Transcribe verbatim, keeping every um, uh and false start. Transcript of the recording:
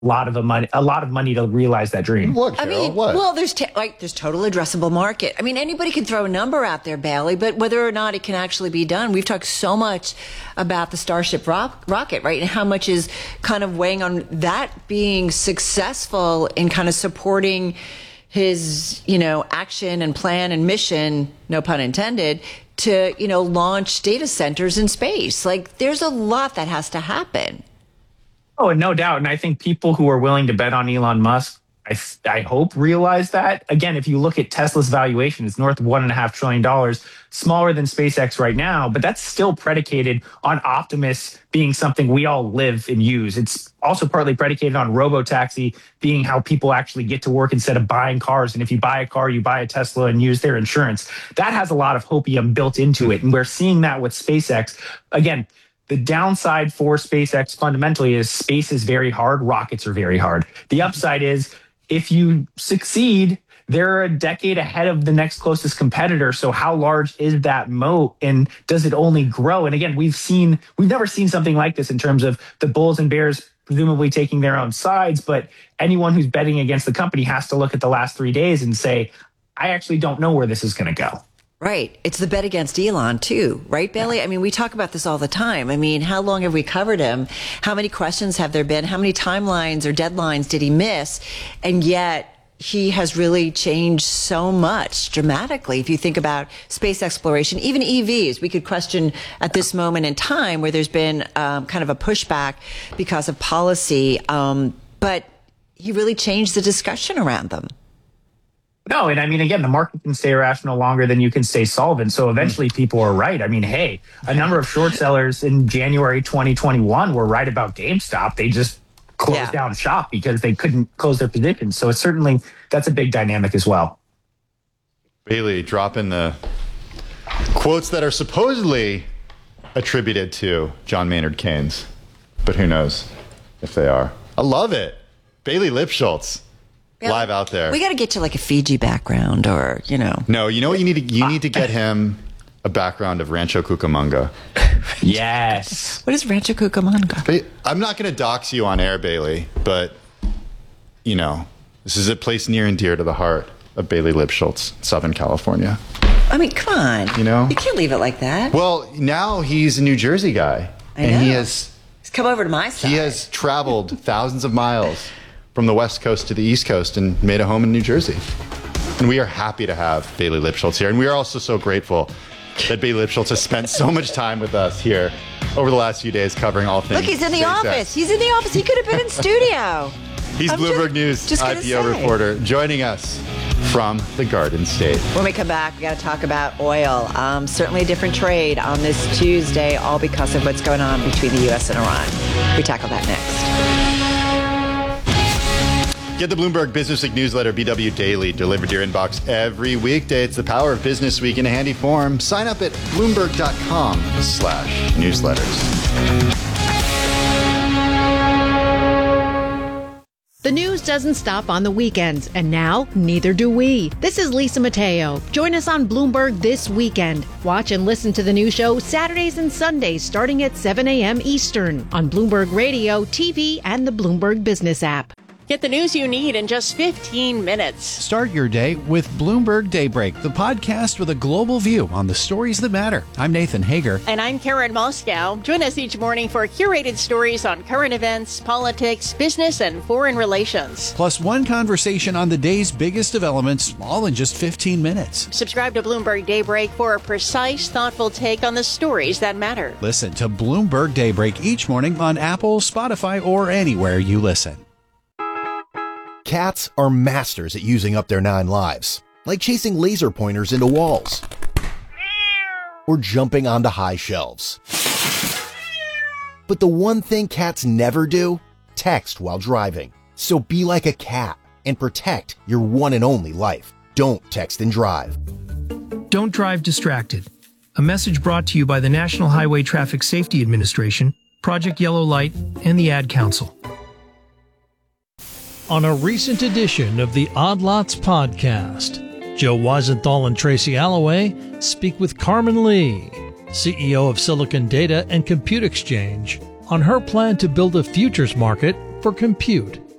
a lot of a money, a lot of money to realize that dream. What, I Cheryl? mean, What? well, there's t- like there's total addressable market. I mean, anybody can throw a number out there, Bailey, but whether or not it can actually be done, we've talked so much about the Starship rock- rocket, right, and how much is kind of weighing on that being successful in kind of supporting his, you know, action and plan and mission, no pun intended, to, you know, launch data centers in space. Like, there's a lot that has to happen. Oh, and no doubt. And I think people who are willing to bet on Elon Musk, I, I hope, realize that. Again, if you look at Tesla's valuation, it's north of one and a half trillion dollars, smaller than SpaceX right now, but that's still predicated on Optimus being something we all live and use. It's also partly predicated on robotaxi being how people actually get to work instead of buying cars. And if you buy a car, you buy a Tesla and use their insurance. That has a lot of hopium built into it. And we're seeing that with SpaceX. Again, the downside for SpaceX fundamentally is space is very hard. Rockets are very hard. The upside is if you succeed, they're a decade ahead of the next closest competitor. So how large is that moat and does it only grow? And again, we've seen, we've never seen something like this in terms of the bulls and bears presumably taking their own sides. But anyone who's betting against the company has to look at the last three days and say, I actually don't know where this is going to go. Right. It's the bet against Elon, too. Right, Bailey? I mean, we talk about this all the time. I mean, how long have we covered him? How many questions have there been? How many timelines or deadlines did he miss? And yet he has really changed so much dramatically. If you think about space exploration, even E Vs, we could question at this moment in time where there's been um, kind of a pushback because of policy. Um, but he really changed the discussion around them. No, and I mean, again, the market can stay irrational longer than you can stay solvent. So eventually people are right. I mean, hey, a number of short sellers in January twenty twenty-one were right about GameStop. They just closed yeah. down shop because they couldn't close their positions. So it's certainly, that's a big dynamic as well. Bailey dropping the quotes that are supposedly attributed to John Maynard Keynes, but who knows if they are. I love it. Bailey Lipschultz. Yeah, live out there. We got to get you like a Fiji background or, you know. No, you know what you need to, you need to get him a background of Rancho Cucamonga. Yes. What is Rancho Cucamonga? I'm not going to dox you on air, Bailey, but, you know, this is a place near and dear to the heart of Bailey Lipschultz, Southern California. I mean, come on. You know? You can't leave it like that. Well, now he's a New Jersey guy. I and know. he has... He's come over to my side. He has traveled thousands of miles from the West Coast to the East Coast and made a home in New Jersey. And we are happy to have Bailey Lipschultz here. And we are also so grateful that Bailey Lipschultz has spent so much time with us here over the last few days covering all things. Look, he's in the SpaceX. office. He's in the office. He could have been in studio. He's I'm Bloomberg just, News just I P O say. reporter joining us from the Garden State. When we come back, we got to talk about oil. Um, certainly a different trade on this Tuesday, all because of what's going on between the U S and Iran. We tackle that next. Get the Bloomberg Business Week newsletter, B W Daily, delivered to your inbox every weekday. It's the power of Business Week in a handy form. Sign up at Bloomberg.com slash newsletters. The news doesn't stop on the weekends, and now neither do we. This is Lisa Mateo. Join us on Bloomberg this weekend. Watch and listen to the new show Saturdays and Sundays starting at seven a.m. Eastern on Bloomberg Radio, T V, and the Bloomberg Business app. Get the news you need in just fifteen minutes. Start your day with Bloomberg Daybreak, the podcast with a global view on the stories that matter. I'm Nathan Hager. And I'm Karen Moscow. Join us each morning for curated stories on current events, politics, business, and foreign relations. Plus one conversation on the day's biggest developments, all in just fifteen minutes. Subscribe to Bloomberg Daybreak for a precise, thoughtful take on the stories that matter. Listen to Bloomberg Daybreak each morning on Apple, Spotify, or anywhere you listen. Cats are masters at using up their nine lives, like chasing laser pointers into walls or jumping onto high shelves. But the one thing cats never do, text while driving. So be like a cat and protect your one and only life. Don't text and drive. Don't drive distracted. A message brought to you by the National Highway Traffic Safety Administration, Project Yellow Light, and the Ad Council. On a recent edition of the Odd Lots podcast, Joe Weisenthal and Tracy Alloway speak with Carmen Lee, C E O of Silicon Data and Compute Exchange, on her plan to build a futures market for compute.